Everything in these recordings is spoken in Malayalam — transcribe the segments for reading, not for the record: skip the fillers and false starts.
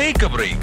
Take A break.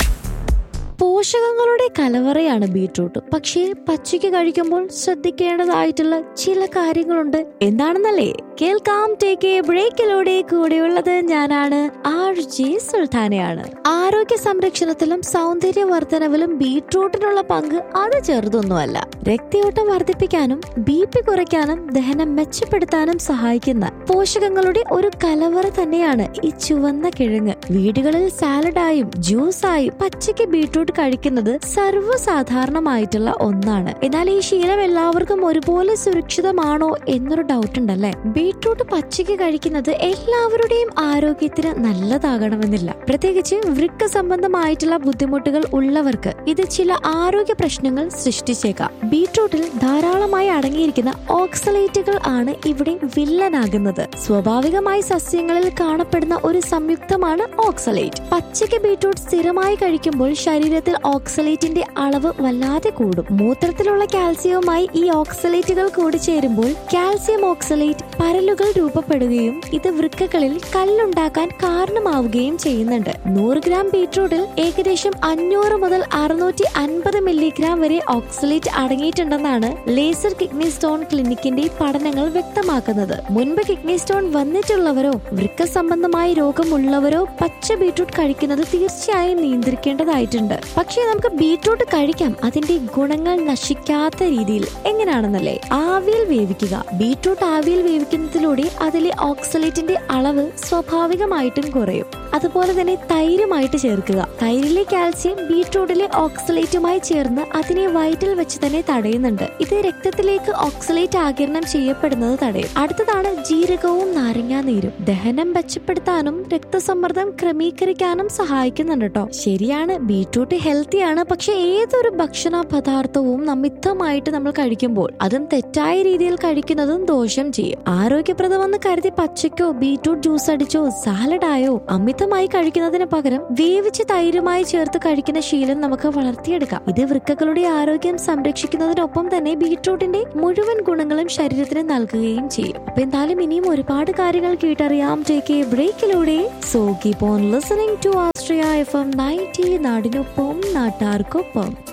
പോഷകങ്ങളുടെ കലവറയാണ് ബീട്രൂട്ട്. പക്ഷേ പച്ചയ്ക്ക് കഴിക്കുമ്പോൾ ശ്രദ്ധിക്കേണ്ടതായിട്ടുള്ള ചില കാര്യങ്ങളുണ്ട്. എന്താണെന്നല്ലേ? കേൾക്കാം. ടേക്ക് എ ബ്രേക്കിലൂടെ കൂടെയുള്ളത് ഞാനാണ്, RJ സുൽത്താനയാണ്. ആരോഗ്യ സംരക്ഷണത്തിലും സൗന്ദര്യവർദ്ധനവിലും ബീട്രൂട്ടിനുള്ള പങ്ക് അത് ചെറുതൊന്നുമല്ല. രക്തയോട്ടം വർദ്ധിപ്പിക്കാനും BP കുറയ്ക്കാനും ദഹനം മെച്ചപ്പെടുത്താനും സഹായിക്കുന്ന പോഷകങ്ങളുടെ ഒരു കലവറ തന്നെയാണ് ഈ ചുവന്ന കിഴങ്ങ്. വീടുകളിൽ സാലഡായും ജ്യൂസായും പച്ചയ്ക്ക് ബീട്രൂട്ട് കഴിക്കുന്നത് സർവ്വസാധാരണമായിട്ടുള്ള ഒന്നാണ്. എന്നാൽ ഈ ശീലം എല്ലാവർക്കും ഒരുപോലെ സുരക്ഷിതമാണോ എന്നൊരു ഡൗട്ട് ഉണ്ടല്ലേ? ബീട്രൂട്ട് പച്ചയ്ക്ക് കഴിക്കുന്നത് എല്ലാവരുടെയും ആരോഗ്യത്തിന് നല്ലതാകണമെന്നില്ല. പ്രത്യേകിച്ച് വൃക്ക സംബന്ധമായിട്ടുള്ള ബുദ്ധിമുട്ടുകൾ ഉള്ളവർക്ക് ഇത് ചില ആരോഗ്യ പ്രശ്നങ്ങൾ സൃഷ്ടിച്ചേക്കാം. ബീട്രൂട്ടിൽ ധാരാളമായി അടങ്ങിയിരിക്കുന്ന ഓക്സലേറ്റുകൾ ആണ് ഇവിടെ വില്ലനാകുന്നത്. സ്വാഭാവികമായി സസ്യങ്ങളിൽ കാണപ്പെടുന്ന ഒരു സംയുക്തമാണ് ഓക്സലേറ്റ്. പച്ചയ്ക്ക് ബീട്രൂട്ട് സ്ഥിരമായി കഴിക്കുമ്പോൾ ശരീരത്തിൽ ഓക്സലേറ്റിന്റെ അളവ് വല്ലാതെ കൂടും. മൂത്രത്തിലുള്ള കാൽസ്യവുമായി ഈ ഓക്സലേറ്റുകൾ കൂടിച്ചേരുമ്പോൾ കാൽസ്യം ഓക്സലേറ്റ് പരലുകൾ രൂപപ്പെടുകയും ഇത് വൃക്കകളിൽ കല്ലുണ്ടാക്കാൻ കാരണമാവുകയും ചെയ്യുന്നുണ്ട്. 100 ഗ്രാം ബീട്രൂട്ടിൽ ഏകദേശം 500 മുതൽ 650 മില്ലിഗ്രാം വരെ ഓക്സലേറ്റ് അടങ്ങിയിട്ടുണ്ടെന്നാണ് ലേസർ കിഡ്നി സ്റ്റോൺ ക്ലിനിക്കിന്റെ പഠനങ്ങൾ വ്യക്തമാക്കുന്നത്. മുൻപ് കിഡ്നി സ്റ്റോൺ വന്നിട്ടുള്ളവരോ വൃക്ക സംബന്ധമായ രോഗമുള്ളവരോ പച്ച ബീട്രൂട്ട് കഴിക്കുന്നത് തീർച്ചയായും നിയന്ത്രിക്കേണ്ടതായിട്ടുണ്ട്. പക്ഷേ നമുക്ക് ബീട്രൂട്ട് കഴിക്കാം, അതിന്റെ ഗുണങ്ങൾ നശിക്കാത്ത രീതിയിൽ. എങ്ങനെയാണെന്നല്ലേ? ആവിയിൽ വേവിക്കുക. ബീട്രൂട്ട് ആവിയിൽ വേവിക്കുന്നതിലൂടെ അതിലെ ഓക്സലേറ്റിന്റെ അളവ് സ്വാഭാവികമായിട്ടും കുറയും. അതുപോലെ തന്നെ തൈരുമായിട്ട് ചേർക്കുക. തൈരിലെ കാൽസ്യം ബീട്രൂട്ടിലെ ഓക്സലേറ്റുമായി ചേർന്ന് അതിനെ വയറ്റിൽ വെച്ച് തന്നെ തടയുന്നുണ്ട്. ഇത് രക്തത്തിലേക്ക് ഓക്സലേറ്റ് ആഗിരണം ചെയ്യപ്പെടുന്നത് തടയും. അടുത്തതാണ് ജീരകവും നാരങ്ങാനീരും. ദഹനം മെച്ചപ്പെടുത്താനും രക്തസമ്മർദ്ദം ക്രമീകരിക്കാനും സഹായിക്കുന്നുണ്ട് കേട്ടോ. ശരിയാണ്, ബീട്രൂട്ട് ഹെൽത്തിയാണ്. പക്ഷെ ഏതൊരു ഭക്ഷണ പദാർത്ഥവും അമിതമായിട്ട് നമ്മൾ കഴിക്കുമ്പോൾ, അതും തെറ്റായ രീതിയിൽ കഴിക്കുന്നതും ദോഷം ചെയ്യും. ആരോഗ്യപ്രദമെന്ന് കരുതി പച്ചയ്ക്കോ ബീട്രൂട്ട് ജ്യൂസ് അടിച്ചോ സാലഡായോ അമിതമായി കഴിക്കുന്നതിന് പകരം വേവിച്ച് തൈരുമായി ചേർത്ത് കഴിക്കുന്ന ശീലം നമുക്ക് വളർത്തിയെടുക്കാം. ഇത് വൃക്കകളുടെ ആരോഗ്യം സംരക്ഷിക്കുന്നതിനൊപ്പം തന്നെ ബീട്രൂട്ടിന്റെ മുഴുവൻ ഗുണങ്ങളും ശരീരത്തിന് നൽകുകയും ചെയ്യും. അപ്പൊ എന്തായാലും ഇനിയും ഒരുപാട് കാര്യങ്ങൾ കേട്ടറിയാം take A ബ്രേക്കിലൂടെ. So keep on listening to Austria FM 90, നാടിനൊപ്പം നാട്ടാർക്കൊപ്പം.